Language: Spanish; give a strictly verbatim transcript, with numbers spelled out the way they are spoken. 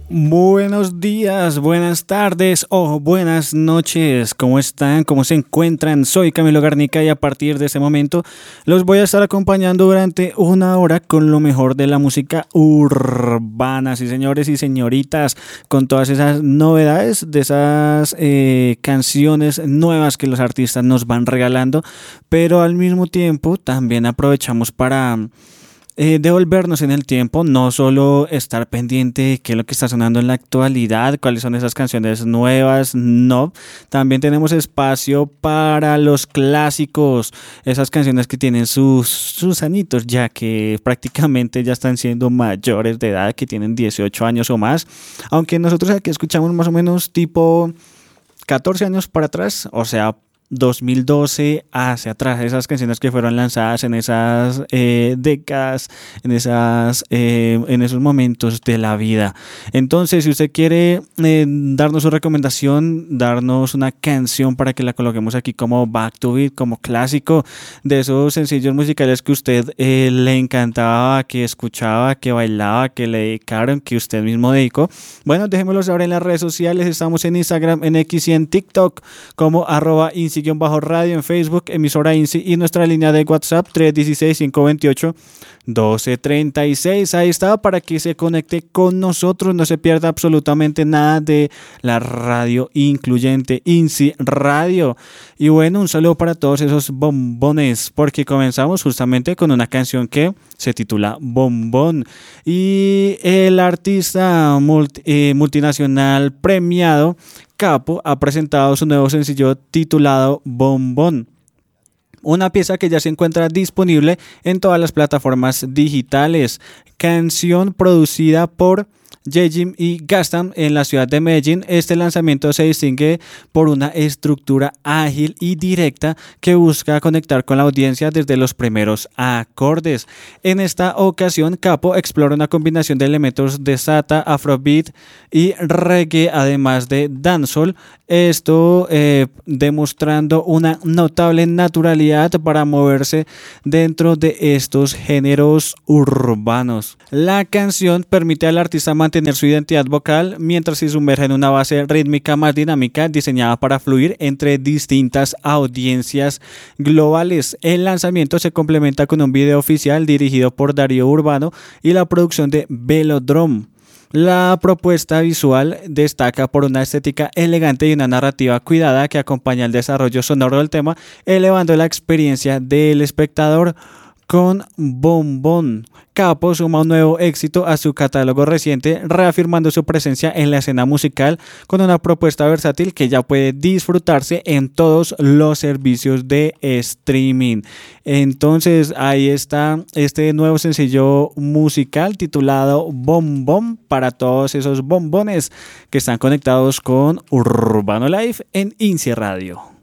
Buenos días, buenas tardes o buenas noches. ¿Cómo están? ¿Cómo se encuentran? Soy Camilo Garnica y a partir de este momento los voy a estar acompañando durante una hora con lo mejor de la música urbana. Sí, señores y señoritas, con todas esas novedades de esas eh, canciones nuevas que los artistas nos van regalando, pero al mismo tiempo también aprovechamos para eh, devolvernos en el tiempo, no solo estar pendiente de qué es lo que está sonando en la actualidad, cuáles son esas canciones nuevas, no, también tenemos espacio para los clásicos, esas canciones que tienen sus, sus añitos ya, que prácticamente ya están siendo mayores de edad, que tienen dieciocho años o más, aunque nosotros aquí escuchamos más o menos tipo catorce años para atrás, o sea, dos mil doce hacia atrás, esas canciones que fueron lanzadas en esas eh, décadas, en esas eh, en esos momentos de la vida. Entonces, si usted quiere eh, darnos su recomendación, darnos una canción para que la coloquemos aquí como Back to Beat, como clásico de esos sencillos musicales que usted eh, le encantaba, que escuchaba, que bailaba, que le dedicaron, que usted mismo dedicó, bueno, déjenmelo saber en las redes sociales. Estamos en Instagram, en X y en TikTok como arroba bajo radio, en Facebook, emisora INSI, y nuestra línea de WhatsApp tres uno seis, cinco dos ocho, uno dos tres seis. Ahí está, para que se conecte con nosotros, no se pierda absolutamente nada de la radio incluyente INSI Radio. Y bueno, un saludo para todos esos bombones, porque comenzamos justamente con una canción que se titula Bombón, y el artista multi, eh, multinacional premiado Capo ha presentado su nuevo sencillo titulado Bombón, una pieza que ya se encuentra disponible en todas las plataformas digitales. Canción producida por Yejim y Gastam en la ciudad de Medellín. Este lanzamiento se distingue por una estructura ágil y directa que busca conectar con la audiencia desde los primeros acordes. En esta ocasión, Capo explora una combinación de elementos de sata, afrobeat y reggae, además de dancehall, esto eh, demostrando una notable naturalidad para moverse dentro de estos géneros urbanos. La canción permite al artista mantener su identidad vocal mientras se sumerge en una base rítmica más dinámica diseñada para fluir entre distintas audiencias globales. El lanzamiento se complementa con un video oficial dirigido por Darío Urbano y la producción de Velodrome. La propuesta visual destaca por una estética elegante y una narrativa cuidada que acompaña el desarrollo sonoro del tema, elevando la experiencia del espectador. Con Bombón, Capo suma un nuevo éxito a su catálogo reciente, reafirmando su presencia en la escena musical con una propuesta versátil que ya puede disfrutarse en todos los servicios de streaming. Entonces, ahí está este nuevo sencillo musical titulado Bombón para todos esos bombones que están conectados con Urbano Live en INSI Radio.